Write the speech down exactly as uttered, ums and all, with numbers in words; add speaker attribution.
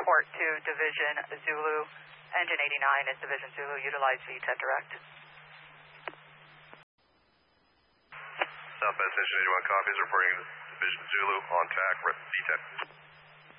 Speaker 1: report to Division Zulu. Engine eighty-nine is Division Zulu. Utilize V ten direct.
Speaker 2: Southwest Engine eighty-one copies, reporting Division Zulu on T A C, V ten.